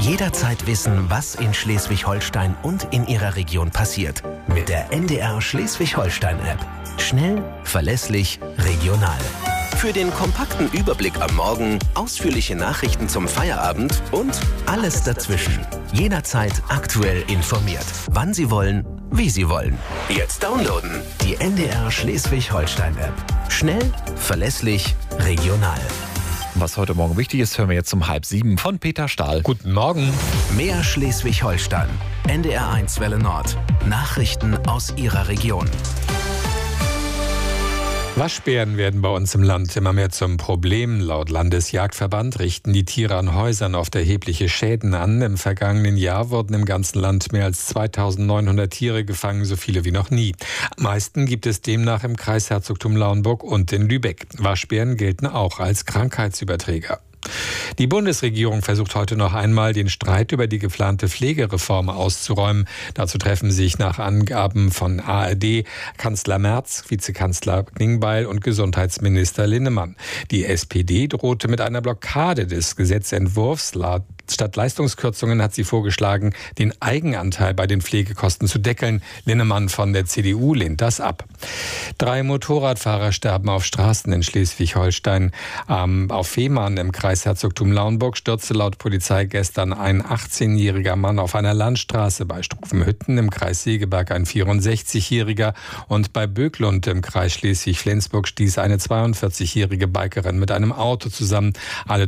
Jederzeit wissen, was in Schleswig-Holstein und in Ihrer Region passiert. Mit der NDR Schleswig-Holstein-App. Schnell, verlässlich, regional. Für den kompakten Überblick am Morgen, ausführliche Nachrichten zum Feierabend und alles dazwischen. Jederzeit aktuell informiert. Wann Sie wollen, wie Sie wollen. Jetzt downloaden. Die NDR Schleswig-Holstein-App. Schnell, verlässlich, regional. Was heute Morgen wichtig ist, hören wir jetzt um 6:30 von Peter Stahl. Guten Morgen. Mehr Schleswig-Holstein. NDR1 Welle Nord. Nachrichten aus Ihrer Region. Waschbären werden bei uns im Land immer mehr zum Problem. Laut Landesjagdverband richten die Tiere an Häusern oft erhebliche Schäden an. Im vergangenen Jahr wurden im ganzen Land mehr als 2900 Tiere gefangen, so viele wie noch nie. Am meisten gibt es demnach im Kreis Herzogtum Lauenburg und in Lübeck. Waschbären gelten auch als Krankheitsüberträger. Die Bundesregierung versucht heute noch einmal, den Streit über die geplante Pflegereform auszuräumen. Dazu treffen sich nach Angaben von ARD Kanzler Merz, Vizekanzler Klingbeil und Gesundheitsminister Linnemann. Die SPD drohte mit einer Blockade des Gesetzentwurfs. Statt Leistungskürzungen hat sie vorgeschlagen, den Eigenanteil bei den Pflegekosten zu deckeln. Linnemann von der CDU lehnt das ab. 3 Motorradfahrer sterben auf Straßen in Schleswig-Holstein. Auf Fehmarn im Kreis Herzogtum Lauenburg stürzte laut Polizei gestern ein 18-jähriger Mann auf einer Landstraße, bei Strufenhütten im Kreis Segeberg ein 64-jähriger und bei Böglund im Kreis Schleswig-Flensburg stieß eine 42-jährige Bikerin mit einem Auto zusammen. Alle